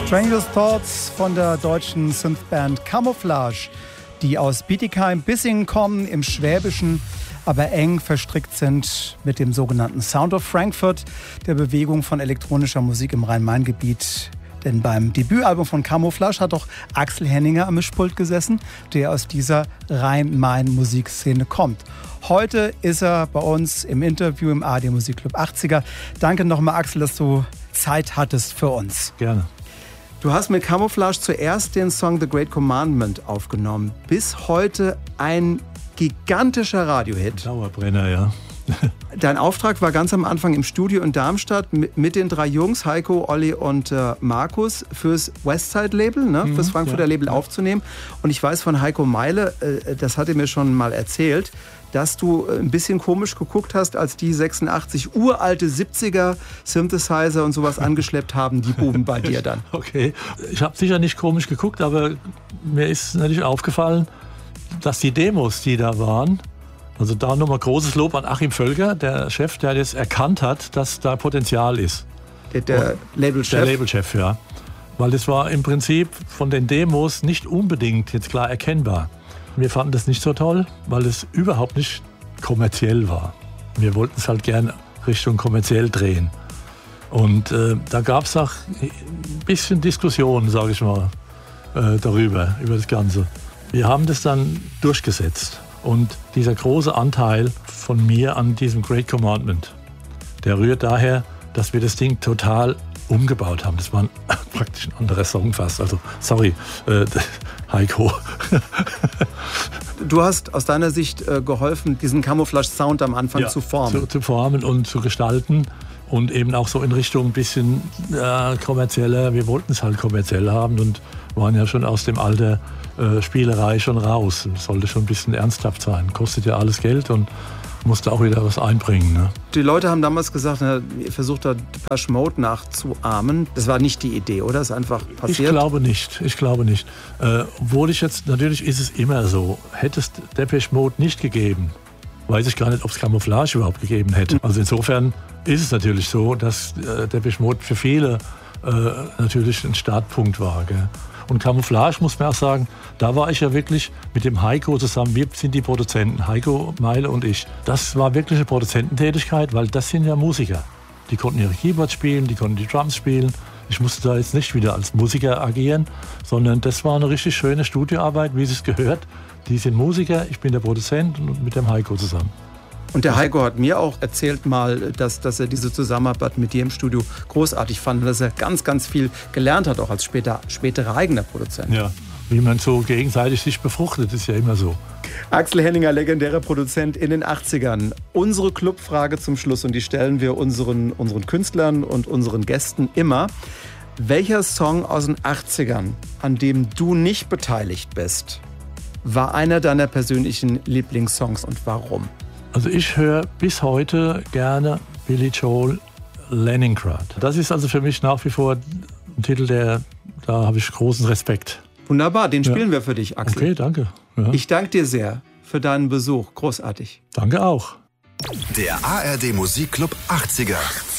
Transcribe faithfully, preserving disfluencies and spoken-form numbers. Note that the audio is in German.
Strangest Thoughts von der deutschen Synthband Camouflage, die aus Bietigheim-Bissingen kommen, im Schwäbischen, aber eng verstrickt sind mit dem sogenannten Sound of Frankfurt, der Bewegung von elektronischer Musik im Rhein-Main-Gebiet. Denn beim Debütalbum von Camouflage hat auch Axel Henninger am Mischpult gesessen, der aus dieser Rhein-Main-Musikszene kommt. Heute ist er bei uns im Interview im A R D Musikclub achtziger. Danke nochmal, Axel, dass du Zeit hattest für uns. Gerne. Du hast mit Camouflage zuerst den Song The Great Commandment aufgenommen. Bis heute ein gigantischer Radiohit. Dauerbrenner, ja. Dein Auftrag war ganz am Anfang im Studio in Darmstadt mit, mit den drei Jungs, Heiko, Olli und äh, Markus, fürs Westside-Label, ne, mhm, fürs Frankfurter ja. Label aufzunehmen. Und ich weiß von Heiko Meile, äh, das hat er mir schon mal erzählt, dass du ein bisschen komisch geguckt hast, als die sechsundachtzig uralte siebziger Synthesizer und sowas angeschleppt haben, die Buben bei dir dann. Okay, ich habe sicher nicht komisch geguckt, aber mir ist natürlich aufgefallen, dass die Demos, die da waren, also da nochmal großes Lob an Achim Völker, der Chef, der jetzt erkannt hat, dass da Potenzial ist. Der, der Labelchef? Der Labelchef, ja. Weil das war im Prinzip von den Demos nicht unbedingt jetzt klar erkennbar. Wir fanden das nicht so toll, weil es überhaupt nicht kommerziell war. Wir wollten es halt gerne Richtung kommerziell drehen. Und äh, da gab es auch ein bisschen Diskussion, sage ich mal, äh, darüber, über das Ganze. Wir haben das dann durchgesetzt. Und dieser große Anteil von mir an diesem Great Commandment, der rührt daher, dass wir das Ding total umgebaut haben. Das war ein, praktisch ein anderer Song fast. Also, sorry, äh, Heiko. Du hast aus deiner Sicht äh, geholfen, diesen Camouflage-Sound am Anfang ja, zu formen. Zu, zu formen und zu gestalten und eben auch so in Richtung ein bisschen äh, kommerzieller. Wir wollten es halt kommerziell haben und waren ja schon aus dem Alter äh, Spielerei schon raus. Es sollte schon ein bisschen ernsthaft sein. Kostet ja alles Geld und musste auch wieder was einbringen. Ne? Die Leute haben damals gesagt, na, ihr versucht da Depeche Mode nachzuahmen. Das war nicht die Idee, oder? Das ist einfach passiert? Ich glaube nicht. Ich glaube nicht. Äh, obwohl ich jetzt, natürlich ist es immer so, hätte es Depeche Mode nicht gegeben, weiß ich gar nicht, ob es Camouflage überhaupt gegeben hätte. Also insofern ist es natürlich so, dass äh, Depeche Mode für viele äh, natürlich ein Startpunkt war. Gell? Und Camouflage, muss man auch sagen, da war ich ja wirklich mit dem Heiko zusammen. Wir sind die Produzenten, Heiko, Meile und ich. Das war wirklich eine Produzententätigkeit, weil das sind ja Musiker. Die konnten ihre Keyboards spielen, die konnten die Drums spielen. Ich musste da jetzt nicht wieder als Musiker agieren, sondern das war eine richtig schöne Studioarbeit, wie es gehört. Die sind Musiker, ich bin der Produzent und mit dem Heiko zusammen. Und der Heiko hat mir auch erzählt mal, dass, dass er diese Zusammenarbeit mit dir im Studio großartig fand und dass er ganz, ganz viel gelernt hat, auch als später, späterer eigener Produzent. Ja, wie man so gegenseitig sich befruchtet, ist ja immer so. Axel Henninger, legendärer Produzent in den achtzigern. Unsere Clubfrage zum Schluss, und die stellen wir unseren, unseren Künstlern und unseren Gästen immer. Welcher Song aus den achtzigern, an dem du nicht beteiligt bist, war einer deiner persönlichen Lieblingssongs und warum? Also ich höre bis heute gerne Billy Joel, Leningrad. Das ist also für mich nach wie vor ein Titel, der, da habe ich großen Respekt. Wunderbar, den spielen ja. wir für dich, Axel. Okay, danke. Ja. Ich danke dir sehr für deinen Besuch. Großartig. Danke auch. Der A R D Musikclub achtziger.